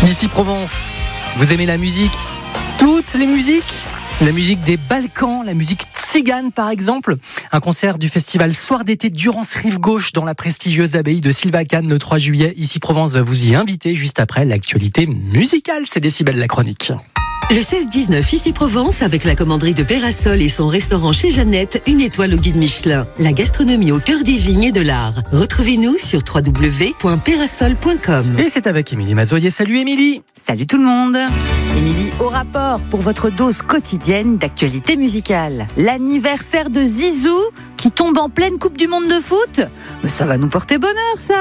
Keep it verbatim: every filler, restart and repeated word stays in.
Ici Provence, vous aimez la musique ? Toutes les musiques ? La musique des Balkans, la musique tzigane par exemple. Un concert du festival Soir d'été Durance Rive Gauche dans la prestigieuse abbaye de Sylvacane le trois juillet. Ici Provence va vous y inviter juste après l'actualité musicale. C'est Décibel la chronique. Le seize dix-neuf, ici Provence, avec la commanderie de Pérasol et son restaurant chez Jeannette, une étoile au guide Michelin. La gastronomie au cœur des vignes et de l'art. Retrouvez-nous sur w w w point pérasol point com. Et c'est avec Émilie Mazoyer. Salut Émilie. Salut tout le monde. Émilie au rapport pour votre dose quotidienne d'actualité musicale. L'anniversaire de Zizou qui tombe en pleine Coupe du Monde de foot. Mais ça va nous porter bonheur ça.